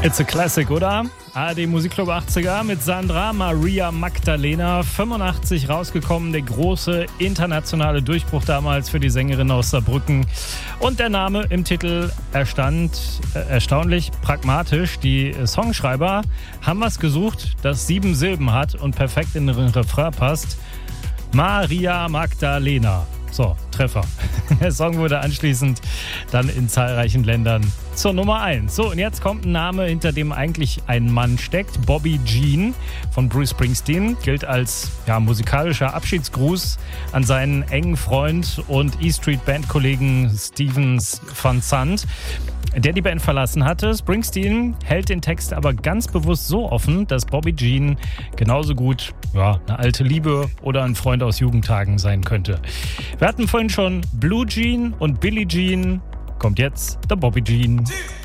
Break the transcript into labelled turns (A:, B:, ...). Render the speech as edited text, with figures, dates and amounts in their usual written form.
A: It's a Classic, oder? ARD Musikclub 80er mit Sandra Maria Magdalena. 85 rausgekommen, der große internationale Durchbruch damals für die Sängerin aus Saarbrücken. Und der Name im Titel erstaunlich pragmatisch. Die Songschreiber haben was gesucht, das 7 Silben hat und perfekt in den Refrain passt. Maria Magdalena. So, Treffer. Der Song wurde anschließend dann in zahlreichen Ländern zur Nummer 1. So, und jetzt kommt ein Name, hinter dem eigentlich ein Mann steckt. Bobby Jean von Bruce Springsteen gilt als musikalischer Abschiedsgruß an seinen engen Freund und E-Street-Band-Kollegen Stephen Van Zandt, der die Band verlassen hatte. Springsteen hält den Text aber ganz bewusst so offen, dass Bobby Jean genauso gut eine alte Liebe oder ein Freund aus Jugendtagen sein könnte. Wir hatten vorhin schon Blue Jean und Billie Jean. Kommt jetzt der Bobby Jean.